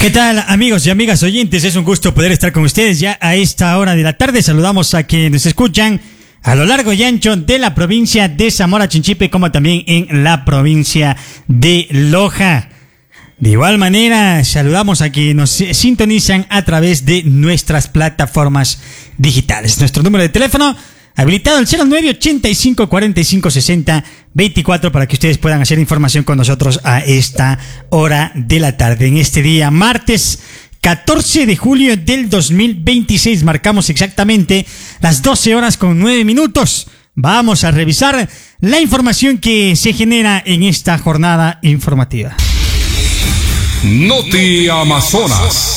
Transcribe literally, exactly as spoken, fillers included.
¿Qué tal, amigos y amigas oyentes? Es un gusto poder estar con ustedes ya a esta hora de la tarde. Saludamos a quienes nos escuchan a lo largo y ancho de la provincia de Zamora Chinchipe, como también en la provincia de Loja. De igual manera, saludamos a quienes nos sintonizan a través de nuestras plataformas digitales. Nuestro número de teléfono habilitado el cero nueve ochenta y cinco cuarenta y cinco sesenta veinticuatro para que ustedes puedan hacer información con nosotros a esta hora de la tarde. En este día, martes catorce de julio del dos mil veintiséis, marcamos exactamente las doce horas con nueve minutos. Vamos a revisar la información que se genera en esta jornada informativa. Noti Amazonas.